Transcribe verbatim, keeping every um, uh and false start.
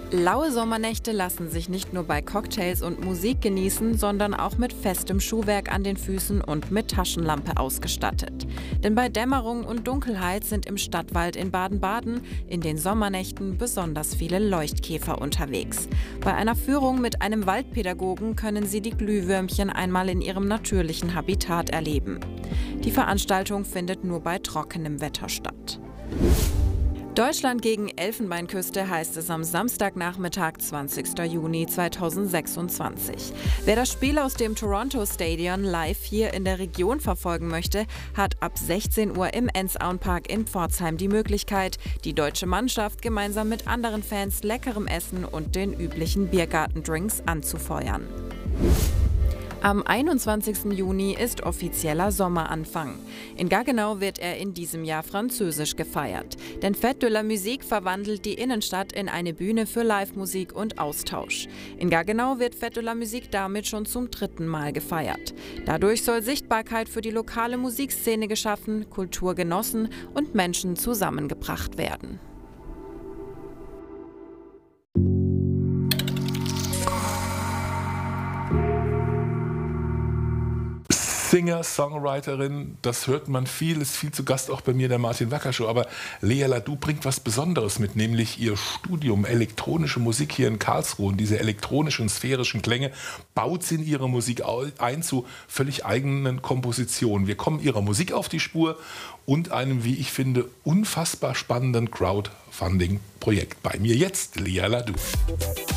Laue Sommernächte lassen sich nicht nur bei Cocktails und Musik genießen, sondern auch mit festem Schuhwerk an den Füßen und mit Taschenlampe ausgestattet. Denn bei Dämmerung und Dunkelheit sind im Stadtwald in Baden-Baden in den Sommernächten besonders viele Leuchtkäfer unterwegs. Bei einer Führung mit einem Waldpädagogen können Sie die Glühwürmchen einmal in ihrem natürlichen Habitat erleben. Die Veranstaltung findet nur bei trockenem Wetter statt. Deutschland gegen Elfenbeinküste heißt es am Samstagnachmittag, zwanzigster Juni zweitausendsechsundzwanzig. Wer das Spiel aus dem Toronto Stadion live hier in der Region verfolgen möchte, hat ab sechzehn Uhr im Enns-Auen Park in Pforzheim die Möglichkeit, die deutsche Mannschaft gemeinsam mit anderen Fans leckerem Essen und den üblichen Biergartendrinks anzufeuern. Am einundzwanzigsten Juni ist offizieller Sommeranfang. In Gaggenau wird er in diesem Jahr französisch gefeiert. Denn Fête de la Musique verwandelt die Innenstadt in eine Bühne für Live-Musik und Austausch. In Gaggenau wird Fête de la Musique damit schon zum dritten Mal gefeiert. Dadurch soll Sichtbarkeit für die lokale Musikszene geschaffen, Kultur genossen und Menschen zusammengebracht werden. Singer, Songwriterin, das hört man viel, ist viel zu Gast auch bei mir in der Martin Wacker Show. Aber Lea Ladou bringt was Besonderes mit, nämlich ihr Studium elektronische Musik hier in Karlsruhe. Und diese elektronischen, sphärischen Klänge baut sie in ihre Musik ein zu völlig eigenen Kompositionen. Wir kommen ihrer Musik auf die Spur und einem, wie ich finde, unfassbar spannenden Crowdfunding-Projekt. Bei mir jetzt Lea Ladou.